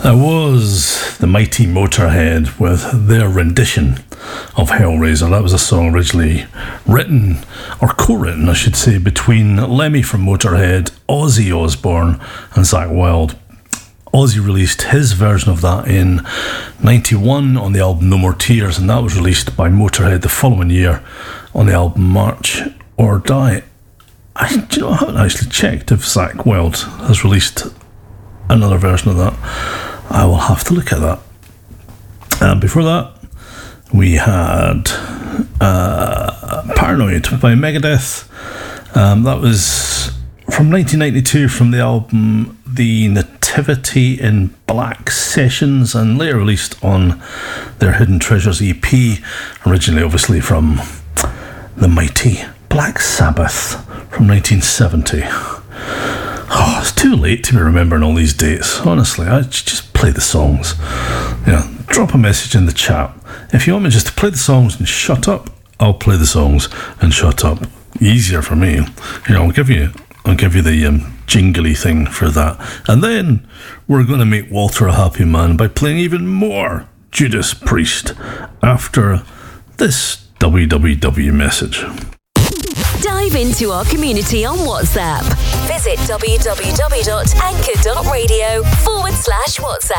That was the mighty Motorhead with their rendition of Hellraiser. That was a song originally written, or co-written I should say, between Lemmy from Motorhead, Ozzy Osbourne and Zakk Wylde. Ozzy released his version of that in 91 on the album No More Tears, and that was released by Motorhead the following year on the album March or Die. I haven't actually checked if Zakk Wylde has released another version of that. I will have to look at that. And before that, we had Paranoid by Megadeth. That was from 1992 from the album The Nativity in Black Sessions, and later released on their Hidden Treasures EP, originally obviously from the mighty Black Sabbath from 1970. Oh, it's too late to be remembering all these dates. Honestly, I just play the songs. Drop a message in the chat. If you want me just to play the songs and shut up, I'll play the songs and shut up. Easier for me. I'll give you the jingly thing for that. And then we're going to make Walter a happy man by playing even more Judas Priest after this www message. Dive into our community on WhatsApp. Visit www.anchor.radio/WhatsApp.